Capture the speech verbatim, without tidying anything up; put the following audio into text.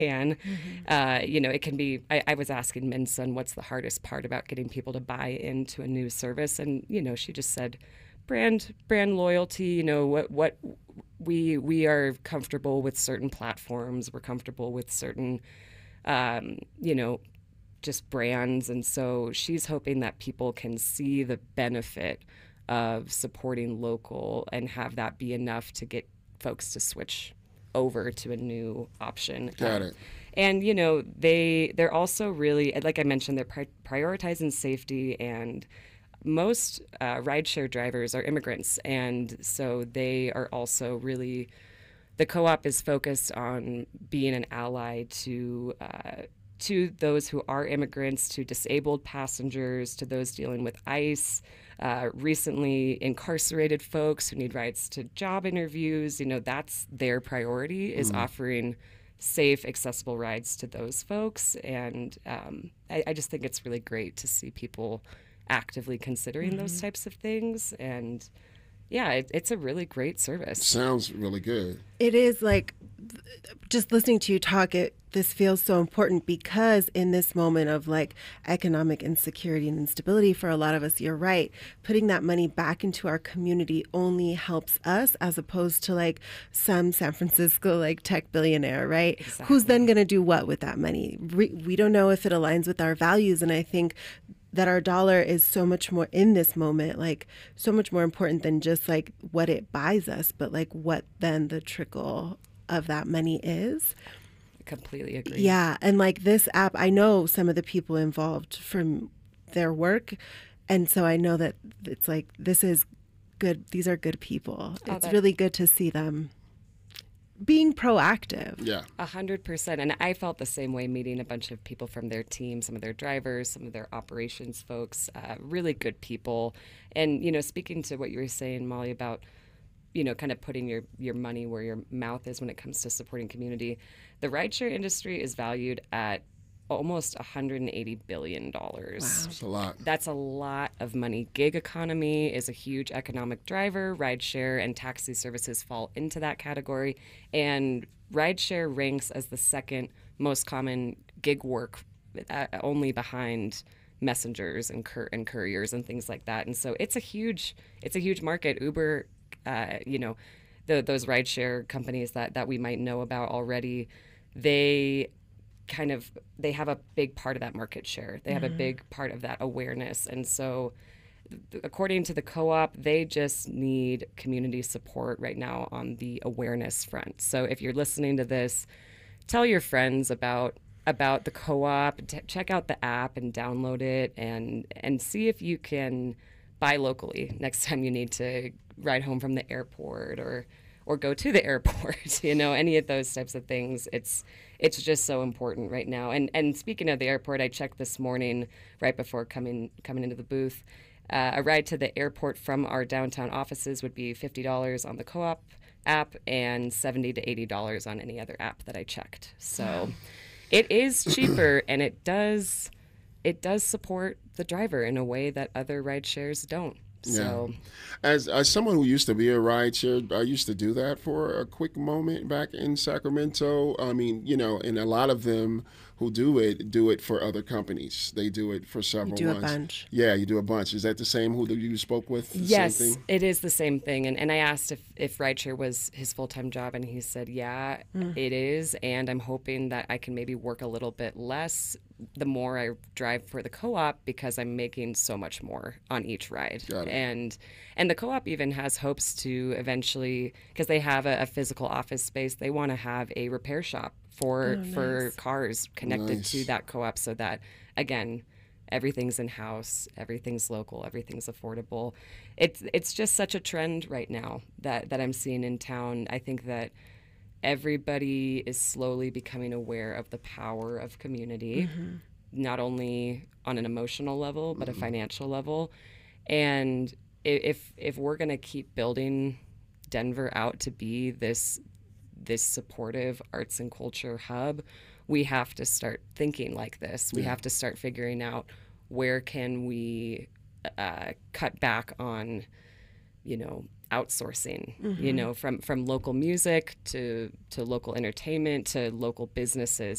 can. Mm-hmm. Uh, you know, it can be, I, I was asking Minson, what's the hardest part about getting people to buy into a new service? And, you know, she just said, brand, brand loyalty, you know, what, what we, we are comfortable with certain platforms. We're comfortable with certain, um, you know, just brands. And so she's hoping that people can see the benefit of supporting local and have that be enough to get folks to switch over to a new option. Got Um, it. and you know they they're also really, like I mentioned, they're pri- prioritizing safety, and most uh, rideshare drivers are immigrants, and so they are also really, the co-op is focused on being an ally to uh, to those who are immigrants, to disabled passengers, to those dealing with ICE, uh, recently incarcerated folks who need rides to job interviews. You know, that's their priority, is offering safe, accessible rides to those folks. And um, I, I just think it's really great to see people actively considering those types of things. And yeah, it, it's a really great service. Sounds really good. It is like, th- just listening to you talk, it this feels so important, because in this moment of like economic insecurity and instability for a lot of us, you're right, putting that money back into our community only helps us, as opposed to like some San Francisco like tech billionaire, right? Exactly. Who's then going to do what with that money? We, we don't know if it aligns with our values. And I think that our dollar is so much more in this moment, like so much more important than just like what it buys us, but like what then the trickle of that money is. I completely agree. Yeah. And like this app, I know some of the people involved from their work. And so I know that it's like, this is good. These are good people. Oh, it's that- really good to see them being proactive. Yeah. A hundred percent. And I felt the same way meeting a bunch of people from their team, some of their drivers, some of their operations folks, uh, really good people. And, you know, speaking to what you were saying, Molly, about, you know, kind of putting your, your money where your mouth is when it comes to supporting community, the rideshare industry is valued at almost one hundred eighty billion dollars. That's a lot. That's a lot of money. Gig economy is a huge economic driver. Rideshare and taxi services fall into that category. And rideshare ranks as the second most common gig work, uh, only behind messengers and, cur- and couriers and things like that. And so it's a huge, it's a huge market. Uber, uh, you know, the, those rideshare companies that, that we might know about already, they kind of, they have a big part of that market share. They have a big part of that awareness. And so th- according to the co-op, they just need community support right now on the awareness front. So if you're listening to this, tell your friends about about the co-op, t- check out the app and download it, and and see if you can buy locally next time you need to ride home from the airport or or go to the airport, you know, any of those types of things. It's it's just so important right now. And and speaking of the airport, I checked this morning right before coming coming into the booth. Uh, a ride to the airport from our downtown offices would be fifty dollars on the co-op app and seventy to eighty dollars on any other app that I checked. So it is cheaper, and it does it does support the driver in a way that other ride shares don't. So As as someone who used to be a rideshare, I used to do that for a quick moment back in Sacramento. I mean, you know, and a lot of them who do it do it for other companies. They do it for several do a ones. bunch. Yeah, you do a bunch. Is that the same who you spoke with? The yes, same thing? it is the same thing. And and I asked if if rideshare was his full time job, and he said, yeah, it is. And I'm hoping that I can maybe work a little bit less the more I drive for the co-op, because I'm making so much more on each ride. Got it. And and the co-op even has hopes to eventually, because they have a, a physical office space, they want to have a repair shop for Oh, for nice. cars connected Nice. to that co-op, so that again, everything's in house, everything's local, everything's affordable. It's it's just such a trend right now that that I'm seeing in town. I think that everybody is slowly becoming aware of the power of community, not only on an emotional level but a financial level. And i- if if we're going to keep building Denver out to be this this supportive arts and culture hub, we have to start thinking like this. We have to start figuring out where can we uh, cut back on, you know, outsourcing, Mm-hmm. you know, from, from local music to, to local entertainment to local businesses.